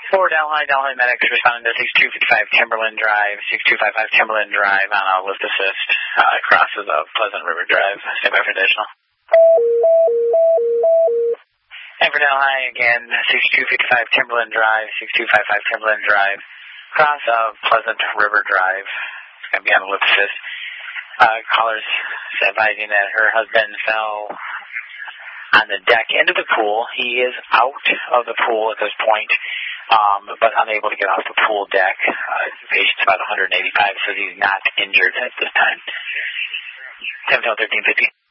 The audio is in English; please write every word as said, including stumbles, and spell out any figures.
four Delhi, Delhi medics responding to six two five five Timberland Drive, six two five five Timberland Drive on a lift assist, uh, crosses of Pleasant River Drive. Stand by for additional. And for Delhi, again, six two five five Timberland Drive, six two five five Timberland Drive, cross of Pleasant River Drive. It's going to be on a lift assist. Uh, callers advising that her husband fell on the deck into the pool. He is out of the pool at this point, um, but unable to get off the pool deck. Uh, the patient's about one hundred eighty-five, so he's not injured at this time. seven thirteen fifty.